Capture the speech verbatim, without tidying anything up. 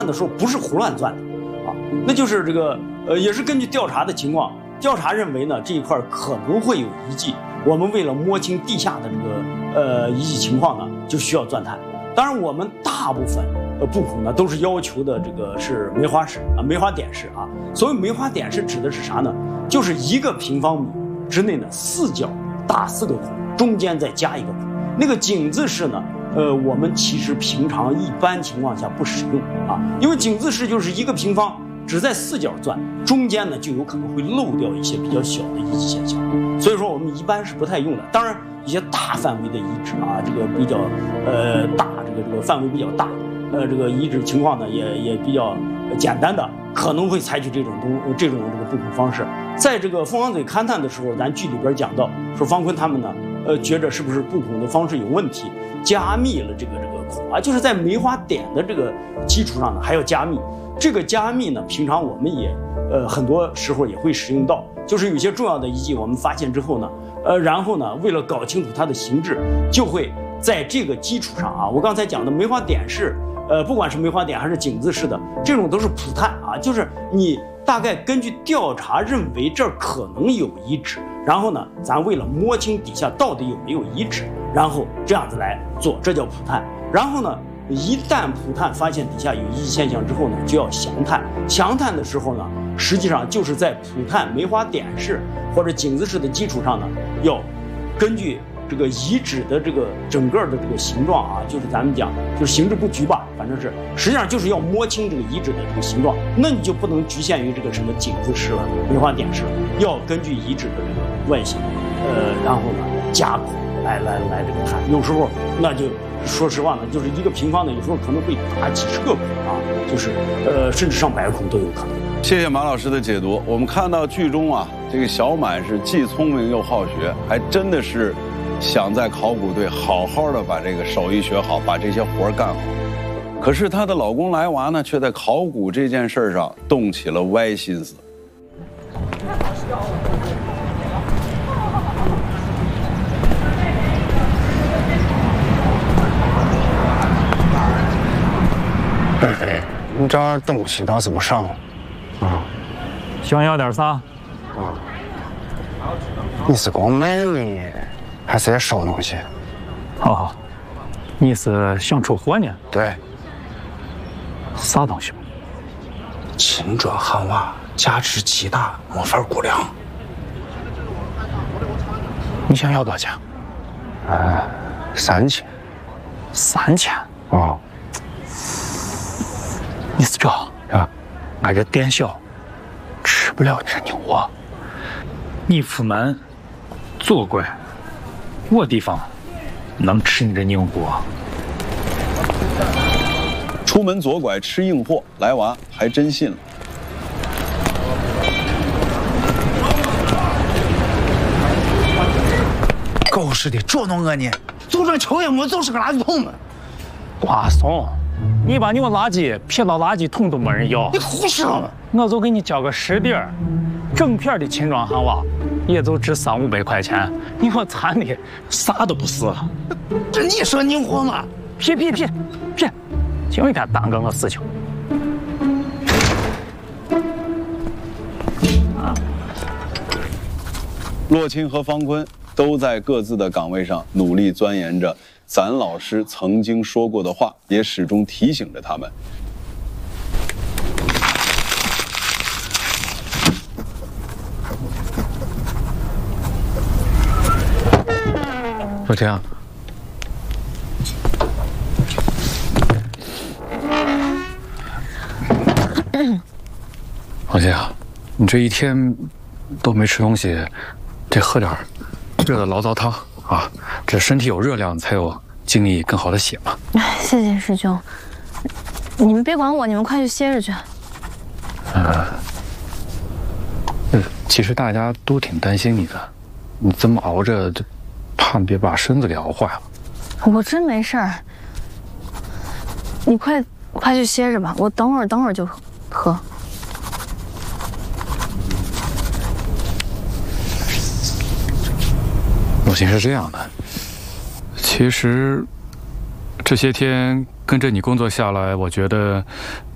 的时候不是胡乱钻的啊，那就是这个呃，也是根据调查的情况，调查认为呢这一块可能会有遗迹，我们为了摸清地下的这个呃遗迹情况呢，就需要钻探。当然，我们大部分呃布孔呢都是要求的这个是梅花式啊，梅花点式啊。所谓梅花点式指的是啥呢？就是一个平方米之内呢四角打四个孔，中间再加一个孔。那个井字式呢，呃，我们其实平常一般情况下不使用啊，因为井字式就是一个平方只在四角钻，中间呢就有可能会漏掉一些比较小的遗迹现象，所以说我们一般是不太用的。当然，一些大范围的遗址啊，这个比较呃大，这个这个范围比较大，呃，这个遗址情况呢也也比较简单的，可能会采取这种东这种这个布孔方式。在这个凤凰嘴勘探的时候，咱剧里边讲到说方坤他们呢，呃，觉着是不是布孔的方式有问题，加密了这个这个孔啊，就是在梅花点的这个基础上呢还要加密。这个加密呢，平常我们也呃很多时候也会使用到，就是有些重要的遗迹我们发现之后呢，呃，然后呢，为了搞清楚它的形制，就会在这个基础上啊，我刚才讲的梅花点式，呃，不管是梅花点还是井字式的，这种都是普探啊，就是你大概根据调查认为这儿可能有遗址，然后呢，咱为了摸清底下到底有没有遗址，然后这样子来做，这叫普探。然后呢，一旦普探发现底下有遗迹现象之后呢，就要详探。详探的时候呢，实际上就是在普探梅花点式或者井字式的基础上呢，要根据这个遗址的这个整个的这个形状啊，就是咱们讲就是形制不局吧，反正是实际上就是要摸清这个遗址的这个形状，那你就不能局限于这个什么井字式了、梅花点式了，要根据遗址的这个外形，呃，然后呢加孔来来来这个探。有时候那就说实话呢，就是一个平方呢，有时候可能会打几十个孔啊，就是呃甚至上百个孔都有可能。 谢谢马老师的解读。我们看到剧中啊，这个小满是既聪明又好学，还真的是想在考古队好好的把这个手艺学好，把这些活儿干好。可是她的老公来娃呢，却在考古这件事上动起了歪心思。 哎，你这儿东西倒是不少啊。 想要点啥？ 啊，你是给我买呢，还是要收东西？ 哦，你是想出货呢？ 对。 啥东西？ 青砖汉瓦，价值极大，没法估量。 你想要多少钱？ 呃，三千。 三千？ 哦。 你是这啊？ 俺这店小，吃不了你这牛窝。你出门做怪，我地方能吃你这牛窝。 出门左拐吃硬货，来娃还真信了。 狗似的捉弄我呢！就这抽烟没就是个垃圾桶嘛！ 瓜怂，你把你我垃圾撇到垃圾桶都没人要。 你胡说！ 我就给你交个实底儿，整片的青砖汉瓦，也就值三五百块钱。你我残的啥都不是。 这你说你活吗？ 撇撇撇撇！就一天耽搁我事情。 洛钦和方坤都在各自的岗位上努力钻研着咱老师曾经说过的话，也始终提醒着他们。 老天。老姐啊，你这一天都没吃东西，得喝点热的醪糟汤啊，这身体有热量才有精力更好的写嘛。 谢谢师兄，你们别管我，你们快去歇着去。 呃，呃，其实大家都挺担心你的，你这么熬着，怕别把身子给熬坏了。 我真没事儿，你快快去歇着吧，我等会儿等会儿就喝。 陆琴是这样的，其实这些天跟着你工作下来，我觉得